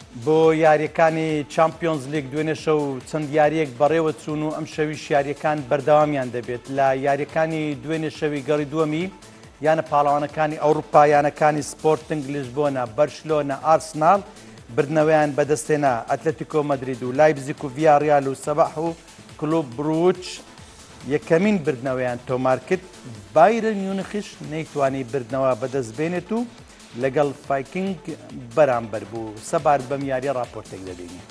بۆ یاریەکانی چامپیۆنز لیگ دوێنێ شەو چەند یاریەک بەڕێوە چوون و ئەم شەویش یاریەکان بەردەوامیان دەبێت لە یاریەکانی دوێنێ شەوی گەڕی دووەمی یانە پاڵەوانەکانی ئەوروپا یانەکانی سپۆرتنگ لیژبۆنە بەرشلۆنە ئارسنال بردنەوەیان بەدەستێنا ئەتلەتیکۆ مەدرید و لایپزیگ و ڤیاڕیال و سەباح و کلۆب بروچ یەکەمین بردنەوەیان تۆمار کرد. بایرن میونخیش نەیتوانی بردنەوە بەدەست بێنێت و لەگەڵ ڤایکینگ بەرامبەر بوو. سەبارەت بەم یاریە راپۆرتێک دەبینی.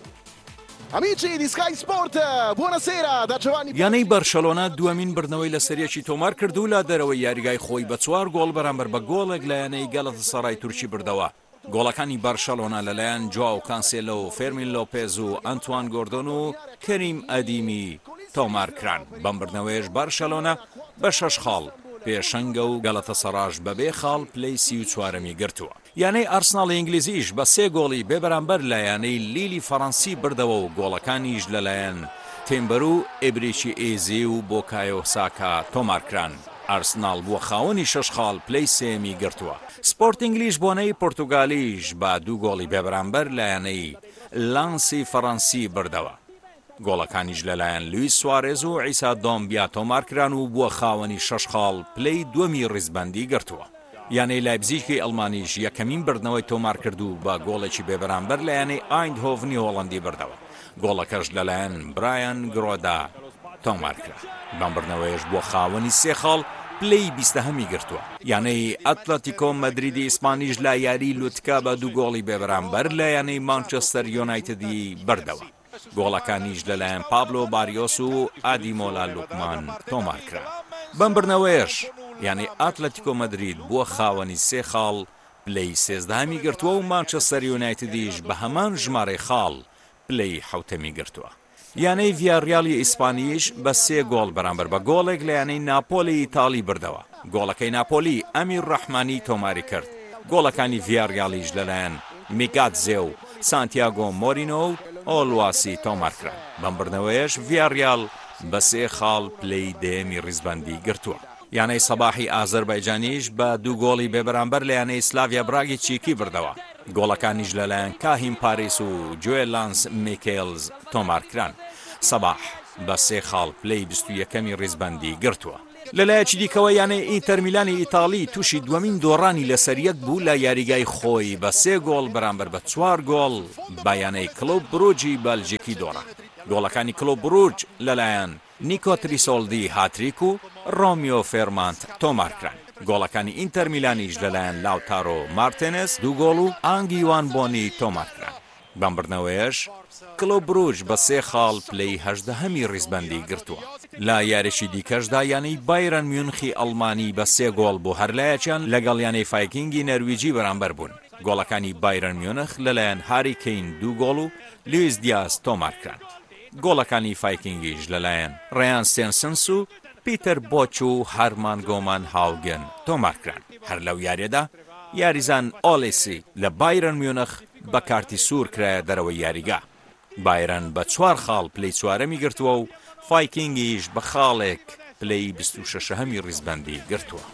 Amici di Sky Sport, buonasera da Giovanni. یانەی بەرشەلۆنا دووەمین بردنەوەی لە سەریەکی تۆمار کرد و لا دەرەوەی یاریگای خۆی بە 4 گۆڵ بەرامبەر بە گۆڵێک لە یانەی گەڵەتەسەڕای تورکی بردەوە. گۆڵەکانی بەرشەلۆنا لەلایەن جواو کانسێلۆ و فێرمین لۆپێز و ئەنتوان گۆردۆن و کەریم ئەدیمی تۆمار کران. بەم بردنەوەیش بەرشەلۆنا بە 6 خاڵ پێشەنگە و گەڵەتەسەڕاش بەبێ خاڵ پلەی 34می گرتووە. یانەی ئارسناڵی ئینگلیزیش بە 3 گۆڵی بێبەرامبەر لە یانەی لیلی فەڕەنسی بردەوە و گۆڵەکانیش لەلایەن تێمبەر و ئێبریچی ئێزی و بۆکایۆ ساکا تۆمار کران. ئارسناڵ بووە خاوەنی 6 خاڵ پلەی 3می گرتووە. سپۆرتینگ لیژبۆنەی پۆرتوگالیش بە 2 گۆڵی بێبەرامبەر لە یانەی لانسی فەڕەنسی بردەوە. گۆڵەکانیش لەلایەن لویس سوارێز و عیسا دۆمبیا تۆمار کران و بووە خاوەنی 6 خاڵ پلەی 2می ڕیزبەندی گرتووە. یانەی لایپزیگی ئەڵمانیش یەکەمین بردنەوەی تۆمار کرد و بە گۆڵێکی بێبەرامبەر لە یانەی ئایندهۆڤنی هۆڵەندی بردەوە. گۆڵەکەش لەلایەن برایان گرۆدا تۆمار کرا. بەم بردنەوەیش بووە خاوەنی 3 خاڵ پلەی 20هەمی گرتووە. یانەی ئەتلەتیکۆ مەدریدی ئیسپانیش لە یاری لوتکا بە 2 گۆڵی بێبەرامبەر لە یانەی مانچەستەر یۆنایتدی بردەوە. گۆڵەکانیش لەلایەن پابلۆ باریۆس و ئادیمۆلا لوکمان تۆمار کرا. بەم بردنەوەیش یعنی ئەتلەتیکۆ مەدرید بووە خاوەنی 3 خاڵ پلەی 13هەمی گرتووە و مانچەستەر یۆنایتدیش بە هەمان ژمارەی خاڵ پلەی 7هەمی گرتووە. یانەی ڤیاڕیالی ئیسپانیش بە 3 گۆڵ بەرامبەر بە گۆڵێک لە یانەی ناپۆلی ئیتاڵی بردەوە. گۆڵەکەی ناپۆلی ئەمیر ڕەحمانی تۆماری کرد. گۆڵەکانی ڤیاڕیالیش لەلایەن میگاتزێ و سانتیاگۆ مۆرینۆ و ئۆلواسی تۆمار کرا. بەم بردنەوەیش ڤیاڕیال بە 3 خاڵ پلەی 10هەمی ڕیزبەندی گرتووە. یانەی سەباحی ئازەربایجانیش بە 2 گۆڵی بێبەرامبەر لە یانەی سلاڤیا براگی چیکی بردەوە. گۆڵەکانیش لەلایەن کاهیم پاریس و جوێلانس میکێلز تۆمار کران. سەباح بە 3 خاڵ پلەی 21هەمی ڕیزبەندی گرتووە. لەلایەکی دیکەوە یانەی ئینتەر میلانی ئیتاڵی تووشی دووەمین دۆڕانی لەسەریەک بوو لە یاریگای خۆی بە 3 گۆڵ بەرامبەر بە 4 گۆڵ با یانەی کلۆب بروجی بەلژیکی دۆڕان. گۆڵەکانی کلۆب بروج لەلایەن نیکۆ تریسۆڵدی هاتریک و ڕۆمیۆ فێرمانت تۆمار کران. گۆڵەکانی ئینتەر میلانیش لەلایەن لاوتارۆ مارتێنس 2 گۆڵ و ئانگیوان بۆنی تۆمار کران. بەم بردنەوەیش کلۆب بروج بە 3 خاڵ پلەی 18هەمی ڕیزبەندی گرتووە. لە یاریشی دیکەشدا یانەی بایرن میونخی ئەڵمانی بە 3 گۆڵ بۆ هەرلایەکیان لەگەڵ یانەی ڤایکینگی نەرویجی بەرامبەر بوون. گۆڵەکانی بایرن میونخ لەلایەن هاری کەین 2 گۆڵ و لویس دیاز تۆمار کران. گۆڵەکانی ڤایکینگیش لەلایەن ڕیان ستێنسنس و پیتەر بۆچ و هەرمان گۆمان هاوگن تۆمار کران. هەر لەو یاریەدا یاریزان ئۆلیسی لە بایرن میونخ بە کارتی سوور کرایە دەرەوەی یاریگا. بایرن بە 4 خاڵ پلەی 4هەمی گرتووە و ڤایکینگیش بە خاڵێک پلەی 26هەمی ڕیزبەندی گرتووە.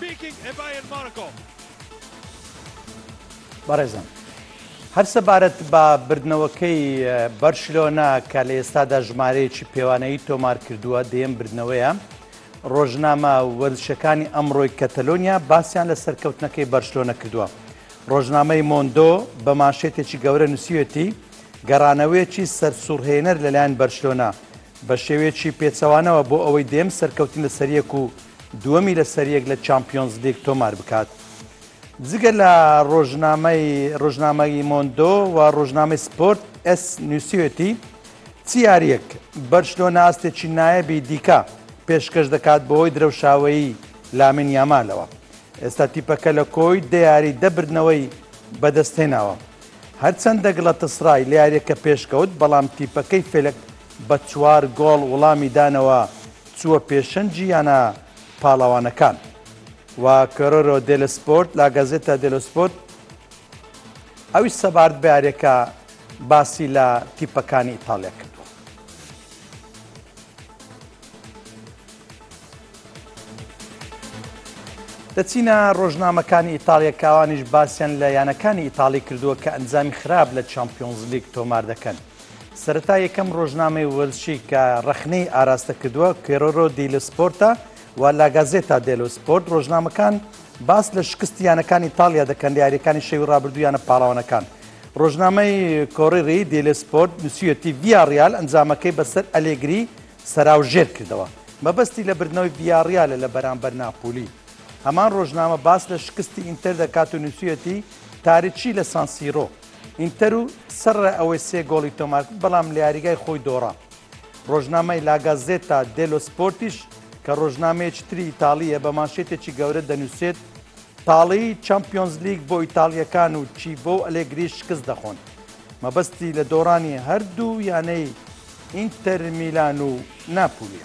بەڕێزم هەر سەبارەت بە بردنەوەکەی بەرشلۆنا کە لە ئێستادا ژمارەیەکی پێوانەیی تۆمار کردووە دێم بردنەوەیە. ڕۆژنامە وەرزشەکانی ئەمڕۆی کەتەلۆنیا باسییان لە سەرکەوتنەکەی بەرشلۆنە کردووە. ڕۆژنامەی مۆندۆ بە ماشێتێکی گەورە نووسیوێتی گەڕانەوەیەکی سەرسوڕهێنەر لەلایەن بەرشلۆنا بە شێوەیەکی پێچەوانەوە بۆ ئەوەی دێم سەرکەوتن لە سەریەک و دووەمی لە سەریەک لە چامپیۆنز لیگ تۆمار بکات. جگە لە ڕۆژنامەی مۆندۆ و ڕۆژنامەی سپۆرت ئەس نووسیوێتی چی یاریەک بەرشلۆنا ئاستێکی نایەبی دیکە پێشکەش دەکات بۆی درەوشاوەیی لامین یامالەوە. ئێستا تیپەکە لە کۆی دەیاری دەبردنەوەی بەدەستهێناوە. هەرچەندە گڵەتەسڕای لە یاریەکە پێشکەوت بەڵام تیپەکەی فێلک بە 4 گۆڵ وەڵامی دانەوە چووە پێشەنجی یانە پاڵەوانەکان. و کۆرۆرۆ دێلە سپۆرت لا گازێتا دێلۆ سپۆرت ئەوی سەبارەت بە یاریەکە باسی لە تیپەکانی ئیتاڵیا کردووە. دەچینە ڕۆژنامەکانی ئیتالیا کاوانیش باسییان لە یانەکانی ئیتالی کردووە کە ئەنجامی خراپ لە چامپیۆنز لیگ تۆمار دەکەن. سەرەتا یەکەم ڕۆژنامەی وەرزشی کە ڕەخنەی ئاراستە کردووە کێرۆرۆ دیلۆ سپۆرتە و لا گازێتا دێلۆ سپۆرت ڕۆژنامەکان باس لە شکستی یانەکانی ئیتالیا دەکەن لە یاریەکانی شەوی ڕابردوو یانە پاڵاوانەکان. ڕۆژنامەی کۆڕێری دیلۆ سپۆرت نووسیەتی ڤیاڕیال ئەنجامەکەی بەسەر ئەلێگری سەراوژێر کردەوە مەبەستی لە بردنەوەی ڤیاڕیالە لە بەرامبەر ناپۆلی. هەمان ڕۆژنامە باس لە شکستی ئینتەر دەکات و نووسیەتی تاریکی لە سانسیرۆ ئینتەر و سەرڕە ئەوەی 3 گۆڵی تۆمار کرد بەڵام لە یاریگای خۆی دۆڕا. ڕۆژنامەی لا گازێتا دێلۆ سپۆرتیش کە ڕۆژنامەیەکی تری ئیتالیە بە مانشێتێکی گەورە دەنووسێت تاڵی چامپیۆنز لیگ بۆ ئیتالیەکان و چیڤۆ و ئەلێگری شکست دەخۆن. مەبەستی لە دۆڕانی هەردوو یانەی ئینتەر میلان و ناپۆلیە.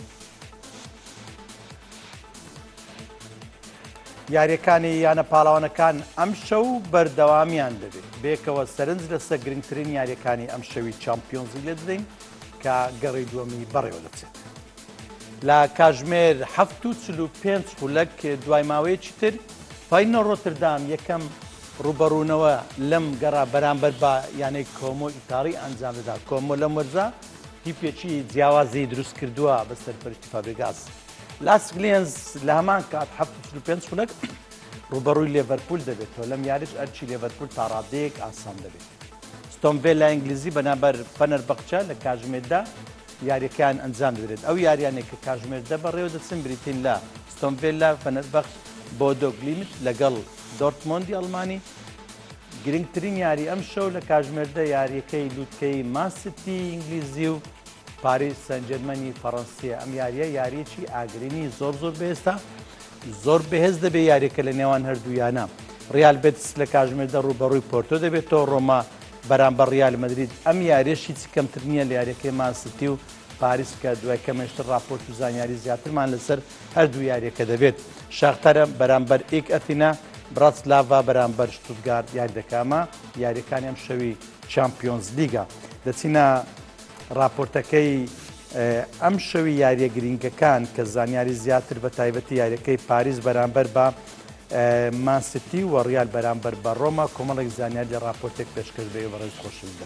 یاریەکانی یانە پاڵاوانەکان ئەم شەو بەردەوامیان دەبێت بێکەوە سەرنج لەسەر گرنگترین یاریەکانی ئەم شەوی چامپیۆنزی لێ دەدەین کە گەڕی دووەمی بەڕێوە دەچێت. لە کاژمێر 7:45 خولەک دوای ماوەیەکی تر فاینۆ ڕۆتردام یەکەم ڕوبەڕوونەوە لەم گەڕا بەرامبەر بە یانەی کۆمۆ ئیتاڵی ئەنجام دەدا. کۆمۆ لەم وەرزە تیپێکی جیاوازی دروست کردووە بەسەر پەرستی فابریگاس. لاس گلێنز لە هەمان کات 7:45 خولەک ڕوبەڕووی لێڤەرپول دەبێتەوە لەم یاریش ئەرچی لێڤەرپول تا ڕادەیەک ئاسان دەبێت. ستۆنڤێل لە ئینگلیزی بەنابەر فەنەربەخچە لە کاژمێردا یاریەکان ئەنجام دەبێت. ئەو یاریانێک کە کاژمێردە بەڕێوە دەچن بریتین لە ستۆنڤێل لە فەنەربەخچ بۆ دۆگلیمت لەگەڵ دۆرتمۆندی ئەڵمانی. گرنگترین یاری ئەم شەو لە کاژمێردە یاریەکەی لووتکەی مانسیتی ئینگلیزی و پاریس سەن جەرمەنی فەڕەنسیە. ئەم یاریە یاریەکی ئاگرینی زۆر بەهێزە زۆر بەهێز دەبێت یاریەکە لە نێوان هەردوویانە. ڕیال بێتس لە کاژمێردە ڕوبەڕووی پۆرتۆ دەبێتەوە ڕۆما بەرامبەر ڕیال مەدرید. ئەم یاریەش هیچ کەمتر نییە لە یاریەکەی مانسیتی و پاریس کە دوای کەمێشتر راپۆرت و زانیاری زیاترمان لەسەر هەردوو یاریەکە دەبێت. شاختەرە بەرامبەر ئێک ئەتینا براتسلاڤا بەرامبەر شتوتگارت یاری دەکامە یاریەکانی ئەم شەوی چامپیۆنز لیگە. دەچینە راپۆرتەکەی ئەم شەوی یاریە گرنگەکان کە زانیاری زیاتر بە تایبەتی یاریەکەی پاریس بەرامبەر بە مانسیتی و ڕیال بەرامبەر بە ڕۆما کۆمەڵێک زانیار لە راپۆرتێک پێشکەش بێ بەڕێز خۆشویستە.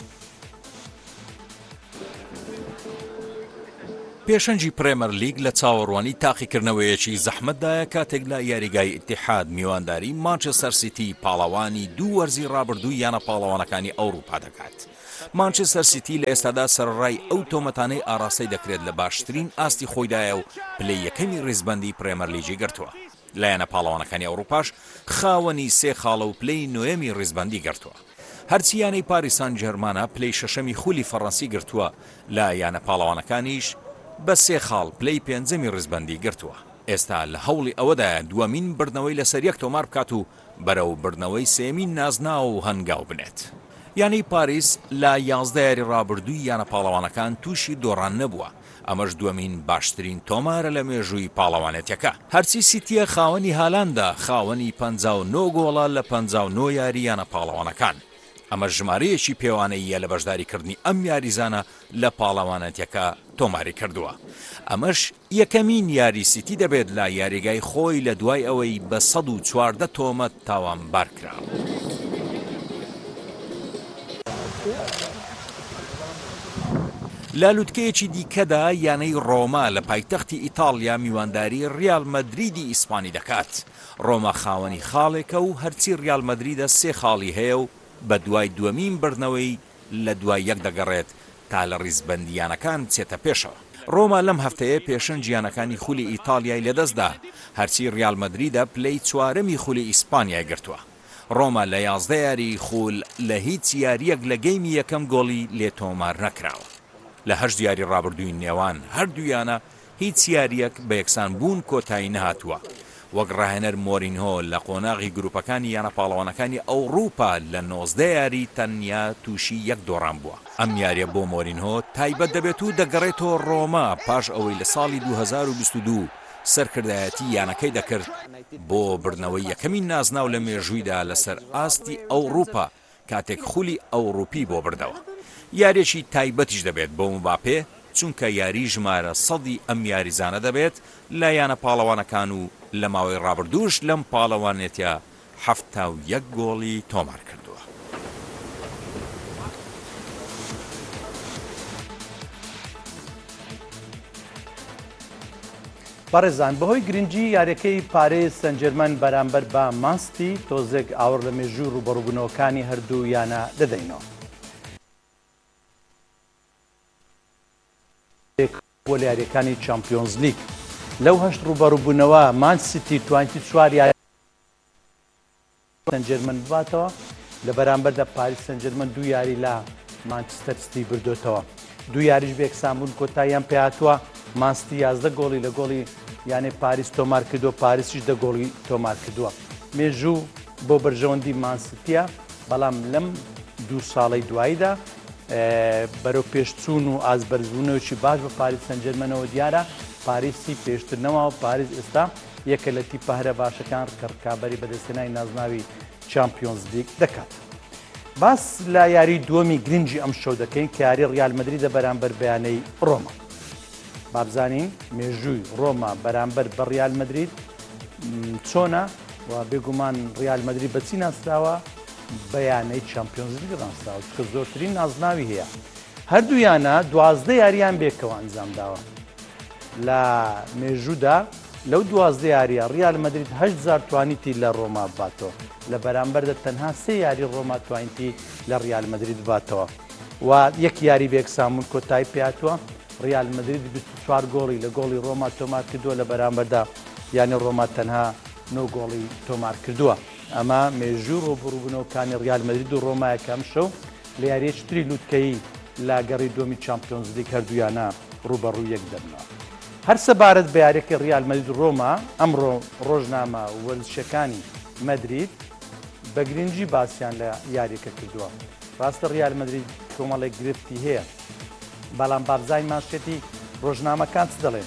پێشەنجی پرێمەر لیگ لە چاوەڕوانی تاقیکردنەوەیەکی زەحمەتدایە کاتێک لە یاریگای ئیتیحاد میوانداری مانچستەر سیتی پاڵەوانی دوو وەرزی ڕابردوو یانە پاڵەوانەکانی ئەوروپا دەکات. مانچستەر سیتی لە ئێستادا سەرڕای ئەو تۆمەتانەی ئاراستەی دەکرێت لە باشترین ئاستی خۆیدایە و پلەی یەکەمی ڕیزبەندی پرێمەر لیگی گرتووە. لایەنە پاڵەوانەکانی ئەوروپاش خاوەنی 3 خاڵە و پلەی 9ەمی ڕیزبەندی گرتووە. هەرچیانەی پاریسان جەرمانە پلەی 6ەمی خولی فەڕەنسی گرتووە لە یانە پاڵەوانەکانیش بە 3 خاڵ پلەی 5ەمی ڕیزبەندی گرتووە. ئێستا لە هەوڵی ئەوەدا دووەمین بردنەوەی لەسەر یەک تۆمار بکات و بەرەو بردنەوەی سێمین نازنا و هەنگاو بنێت. یانەی پاریس لە 11 یاری ڕابردووی یانە پاڵەوانەکان تووشی دۆڕان نەبووە. ئەمەش دووەمین باشترین تۆمارە لە مێژووی پاڵەوانێتەکە. هەرچی سیتیە خاوەنی هالاندا خاوەنی 59 گۆڵە لە 59 یاری یانە پاڵەوانەکان. ئەمە ژمارەیەکی پێوانەیە لە بەشداریکردنی ئەم یاریزانە لە پاڵەوانەتەکە تۆماری کردووە. ئەمەش یەکەمین یاری سیتی دەبێت لە یاریگای خۆی لە دوای ئەوەی بە 114 تۆمەت تاوانبار کراوە. لە لووتکەیەکی دیکەدا یانەی ڕۆما لە پایتەختی ئیتاڵیا میوانداری ڕیال مەدریدی ئیسپانی دەکات. ڕۆما خاوەنی خاڵێکە و هەرچی ڕیال مەدریدە 3 خاڵی هەیە و بە دوای دووەمین بردنەوەی لە دوای یەک دەگەڕێت تا لە ڕیزبەندیانەکان چێتە پێشەوە. ڕۆما لەم هەفتەیە پێشەنجیانەکانی خولی ئیتالیای لەدەستدا هەرچی ڕیال مەدریدە پلەی 4ەمی خولی ئیسپانیای گرتووە. ڕۆما لە 11 یاری خول لە هیچ یاریەک لە گەیمی یەکەم گۆڵی لێ تۆمار نەکراوە. لە 8 یاری ڕابردووی نێوان هەردوویانە هیچ یاریەک بە یەکسان بوون کۆتایی نەهاتووە. وەک ڕاهێنەر مۆرینهۆ لە قۆناغی گروپەکانی یانە پاڵەوانەکانی ئەوروپا لە 19 یاری تەنیا تووشی یەک دۆڕان بووە. ئەم یاریە بۆ مۆرینهۆ تایبەت دەبێت و دەگەڕێتەوە ڕۆما پاش ئەوەی لە ساڵی 2022 سەرکردایەتی یانەکەی دەکرد بۆ بردنەوەی یەکەمی نازناو لە مێژوویدا لەسەر ئاستی ئەوروپا کاتێک خولی ئەوروپی بۆ بردەوە. یاریەکی تایبەتیش دەبێت بۆ مباپێ چونکە یاری ژمارە 100 ئەم یاریزانە دەبێت لە یانە پاڵەوانەکان و لە ماوەی ڕابردووش لەم پاڵەوانێتە 71 گۆڵی تۆمار کردووە. بەڕێزان بەهۆی گرنگی یاریەکەی پارێز سەن جێرمەن بەرامبەر بە مانستی تۆزێک ئاور لە مێژوو ڕوبەڕووبوونەوەکانی هەردوو یانە دەدەینەوە. بۆ لە یاریەکانی چامپیۆنز لیگ لەو هەشت ڕوبەڕووبوونەوە مانسیتی 24 سەن جێرمەن بباتەوە لە بەرامبەردا پاریس سەن جێرمەن دوو یاری لە مانچستەر سیتی بردوێتەوە. دوو یاریش بێکسان بوون کۆتاییان پێ هاتووە. مانستی 11 گۆڵی لە گۆڵی یانێ پاریس تۆمار کردووە، پاریسیش 10 گۆڵی تۆمار کردووە. مێژوو بۆ بەرژەوەندی مانسیتیە، بەڵام لەم دوو ساڵی دواییدا بەرەو پێشچوون و ئازبەرزبوونەوەی باش بە پاریس سەن جێرمەنەوە دیارە پاریسی پێشترنەوە و پاریس ئێستا یەکە لە تیپە هەرە باشەکان ڕکابەری بەدەستێنانی نازناوی چامپیۆنز لیگ دەکات. باس لە یاری دووەمی گرنگی ئەم شەو دەکەین کە یاری ڕیال مەدریدە بەرامبەر بەیانەی ڕۆما. بابزانین مێژووی ڕۆما بەرامبەر بە ڕیال مەدرید چۆنە و بێگومان ڕیال مەدرید بەچی ناسراوە؟ بەیانەی چامپیۆنز لیگ ڕاستاوە کە زۆرترین نازناوی هەیە. هەردوویانە 12 یاریان بێکەوە ئەنجام داوە. لە مێژوودا لەو 12 یاریە ڕیال مەدرید 8,000 توانیتی لە ڕۆما باتەوە، لە بەرامبەردا تەنها 3 یاری ڕۆما توانیتی لە ڕیال مەدرید باتەوە و یەک یاری بێکسامون کۆتایی پێهاتووە. ڕیال مەدرید 24 گۆڵی لە گۆڵی ڕۆما تۆمار کردووە، لە بەرامبەردا یانی ڕۆما تەنها 9 گۆڵی تۆمار کردووە. ئەمە مێژوو ڕۆبڕووبوونەوەکانی ڕیال مەدرید و ڕۆمایەکەم شەو لە یاریەشتری لووتکەی لا گەڕی دووەمی چامپیۆنز لیگ هەردوویانە ڕوبەڕوو یەک دەبنەوە. هەر سەبارەت بە یاریەکەی ڕیال مەدرید ڕۆما ئەمڕۆ ڕۆژنامە وەرزشەکانی مەدرید بە گرنگی باسییان لە یاریەکە کردووە. ڕاستە ڕیال مەدرید کۆمەڵێک گرفتی هەیە، بەڵام بابزای ماشێتی ڕۆژنامەکان چ دەڵێن؟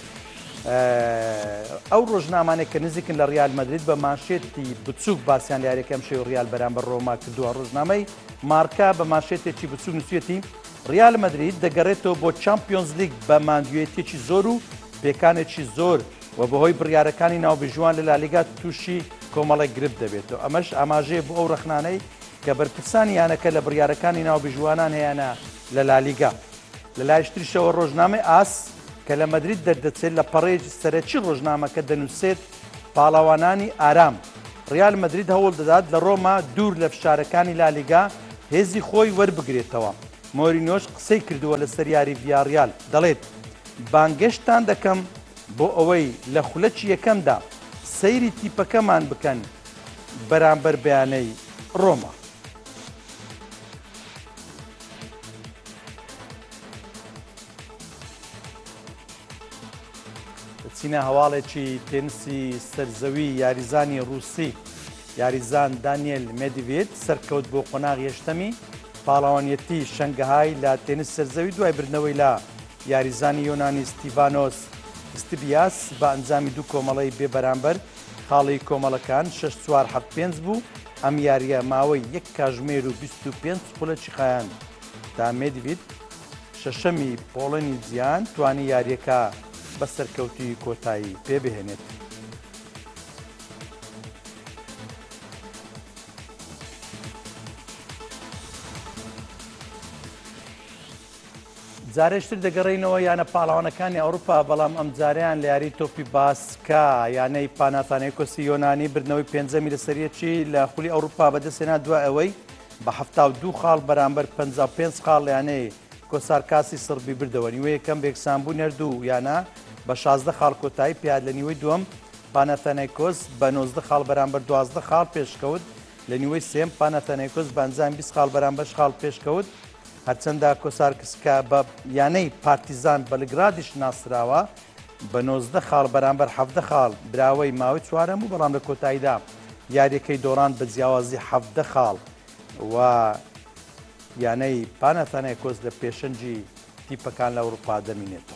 ئەو ڕۆژنامانێک کە نزیکن لە ڕیال مەدرید بە ماشێتی بچووک باسییان لە یاریەکەم شەوی ڕیال بەرامبەر ڕۆما کردووە. ڕۆژنامەی مارکا بە ماشێتێکی بچووک نووسێتی ڕیال مەدرید دەگەڕێتەوە بۆ چامپیۆنز لیگ بە ماندوێتێکی زۆر و پێکانێکی زۆر و بەهۆی بڕیارەکانی ناوبژوان لە لالیگا تووشی کۆمەڵێک گرفت دەبێتەوە. ئەمەش ئاماژەیە بۆ ئەو ڕەخنانەی کە بەرپرسانی یانەکە لە بڕیارەکانی ناوبژوانان هەیەە لە لالیگا. لە لایشتریشەوە ڕۆژنامەی ئاس کە لە مەدرید دەردەچێت لە پەڕێژ سەرەکی ڕۆژنامەکە دەنووسێت پاڵاوانانی ئارام. ڕیال مەدرید هەوڵ دەدات لە ڕۆما دوور لە فشارەکانی لالیگا هێزی خۆی وەربگرێتەوە. مۆرینۆش قسەی کردووە لەسەر یاری ڤیاڕیال، دەڵێت بانگەشتان دەکەم بۆ ئەوەی لە خولەکی یەکەمدا سەیری تیپەکەمان بکەن بەرامبەر بەیانەی ڕۆما. چینە هەواڵێکی تێنسی سەرزەوی یاریزانی ڕووسی یاریزان دانیێل مێدیڤێت سەرکەوت بۆ قۆناغی یەشتەمی پاڵاوانیەتی شەنگەهای لە تێنس سەرزەوی دوای بردنەوەی لە یاریزانی یۆنانی ستیڤانۆس ستیبیاس بە ئەنجامی دوو کۆمەڵی بێ بەرامبەر خاڵی کۆمەڵەکان 6-4-7-5 بوو. ئەم یاریە ماوەی یەک کاژمێر و 25 خولەکی خایان تا مێدیڤێت شەشەمی پۆڵەنی جیان توانی یاریەکە بە سەرکەوتی کۆتایی پێبهێنێت. جارێشتر دەگەڕێینەوە یانە پاڵاوانەکانی ئەوروپا، بەڵام ئەم جاریان لە یاری تۆپی باسکە یانەی پاناتانێکۆسی یۆنانی بردنەوەی پێنجەمی لە سەرەکی لە خولی ئەوروپا بەدەستێنا دوای ئەوەی بە 72 خاڵ بەرامبەر 55 خاڵ یانەی کۆسارکاسی سربی بردەوە. نیوەی یەکەم بێکسانبوو نەردوو یانە بە 16 خاڵ کۆتایی پیاد لە نیوەی دووەم پاناتانێکۆس بە 19 خاڵ بەرامبەر 12 خاڵ پێشکەوت. لە نیوەی سێم پاناتانێکۆس بە ئەنجام 20 خاڵ بەرامبەر خاڵ پێشکەوت. هەرچەندە کۆسارکسکە بە یانەی پارتیزان بەلگرادیش ناسراوە بە 19 خاڵ بەرامبەر 17 خاڵ براوەی ماوەی چوارەم بوو، بەڵام لە کۆتاییدا یاریەکەی دۆڕان بە جیاوازی 17 خاڵ و یانەی پاناتانێکۆس لە پێشەنجی تیپەکان لە ئەوروپا دەمینێتەوە.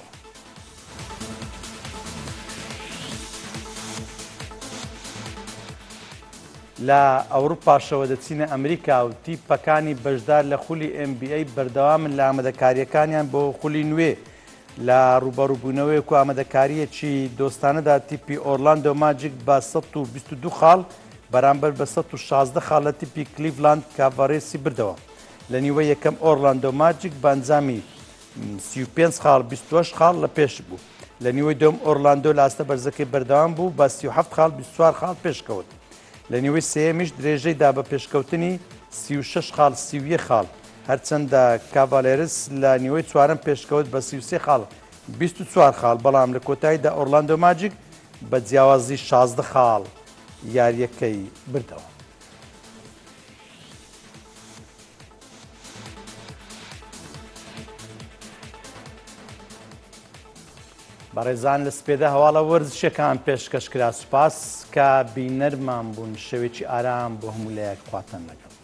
لە ئەوروپاشەوە دەچینە ئەمریکا و تیپەکانی بەشدار لە خولی NBA بەردەوامن لە ئامادەکاریەکانیان بۆ خولی نوێ. لە ڕوبەڕووبوونەوەیەک و ئامادەکاریەکی دۆستانەدا تیپی ئۆرلاندۆ ماجیک بە 122 خاڵ بەرامبەر بە 116 خاڵ لە تیپی کلیڤلاند کاڤارێسی بردەوە. لە نیوەی یەکەم ئۆرلاندۆ ماجیک بە ئەنجامی 35 خاڵ 28 خاڵ لە پێش بوو. لە نیوەی دۆم ئۆرلاندۆ لە ئاستە بەرزەکەی بەردەوام بوو بە 37 خاڵ 24 خاڵ پێشکەوت. لە نیوەی سێمیش درێژەیدا بە پێشکەوتنی 36 خاڵ 31 خاڵ هەرچەندە کاڤالێرس لە نیوەی چوارەم پێشکەوت بە 33 خاڵ 24 خاڵ بەڵام لە کۆتاییدا ئۆرلاندۆ ماجیک بە جیاوازی 16 خاڵ یاریەکەی بردەوە. بەڕێزان لە سپێدە هەواڵە وەرزشەکان پێشکەشکرا سوپاس کە بینەرمان بوون شەوێکی ئارام بۆ هەموو لایەک خواتان لەگەڵ.